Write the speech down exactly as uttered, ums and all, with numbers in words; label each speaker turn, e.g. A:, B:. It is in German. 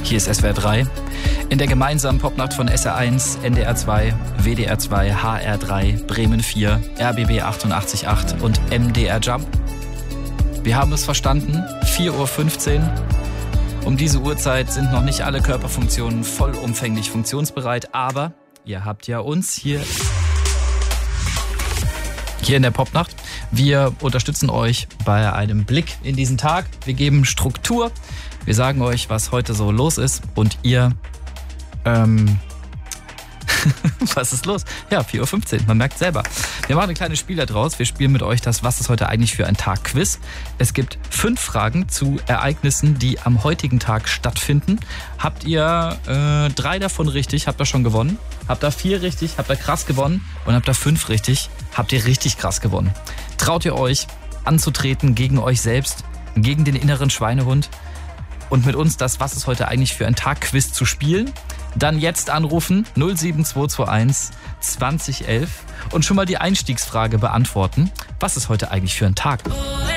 A: Hier ist S W R drei. In der gemeinsamen Popnacht von S R eins, N D R zwei, W D R zwei, H R drei, Bremen vier, R B B achtundachtzig Komma acht und M D R Jump. Wir haben es verstanden, vier Uhr fünfzehn. Um diese Uhrzeit sind noch nicht alle Körperfunktionen vollumfänglich funktionsbereit, aber ihr habt ja uns hier, hier in der Popnacht. Wir unterstützen euch bei einem Blick in diesen Tag. Wir geben Struktur. Wir sagen euch, was heute so los ist und ihr, ähm, was ist los? Ja, vier Uhr fünfzehn, man merkt selber. Wir machen ein kleines Spiel da draus. Wir spielen mit euch das Was ist heute eigentlich für ein Tag Quiz. Es gibt fünf Fragen zu Ereignissen, die am heutigen Tag stattfinden. Habt ihr äh, drei davon richtig, habt ihr schon gewonnen. Habt ihr vier richtig, habt ihr krass gewonnen. Und habt ihr fünf richtig, habt ihr richtig krass gewonnen. Traut ihr euch anzutreten gegen euch selbst, gegen den inneren Schweinehund und mit uns das Was ist heute eigentlich für ein Tag Quiz zu spielen? Dann jetzt anrufen null sieben zwei zwei eins zwanzig elf und schon mal die Einstiegsfrage beantworten. Was ist heute eigentlich für ein Tag?